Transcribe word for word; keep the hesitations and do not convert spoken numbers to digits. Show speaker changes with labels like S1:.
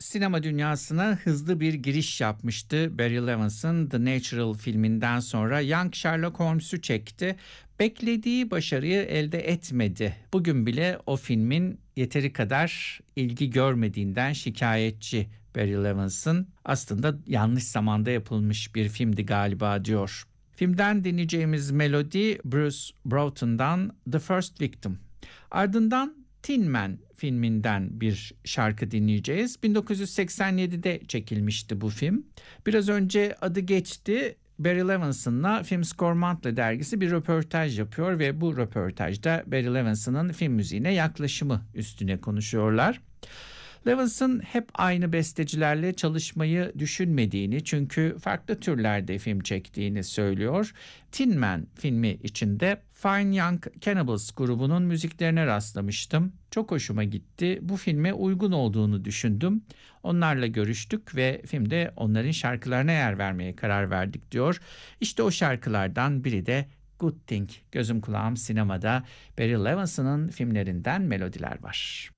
S1: Sinema dünyasına hızlı bir giriş yapmıştı. Barry Levinson The Natural filminden sonra Young Sherlock Holmes'u çekti. Beklediği başarıyı elde etmedi. Bugün bile o filmin yeteri kadar ilgi görmediğinden şikayetçi Barry Levinson. Aslında yanlış zamanda yapılmış bir filmdi galiba diyor. Filmden dinleyeceğimiz melodi Bruce Broughton'dan The First Victim. Ardından Tin Man filminden bir şarkı dinleyeceğiz. bin dokuz yüz seksen yedide çekilmişti bu film. Biraz önce adı geçti. Barry Levinson'la Film Score Monthly dergisi bir röportaj yapıyor ve bu röportajda Barry Levinson'ın film müziğine yaklaşımı üstüne konuşuyorlar. Levinson hep aynı bestecilerle çalışmayı düşünmediğini, çünkü farklı türlerde film çektiğini söylüyor. Tin Man filmi içinde Fine Young Cannibals grubunun müziklerine rastlamıştım. Çok hoşuma gitti. Bu filme uygun olduğunu düşündüm. Onlarla görüştük ve filmde onların şarkılarına yer vermeye karar verdik diyor. İşte o şarkılardan biri de Good Thing. Gözüm kulağım sinemada. Barry Levinson'ın filmlerinden melodiler var.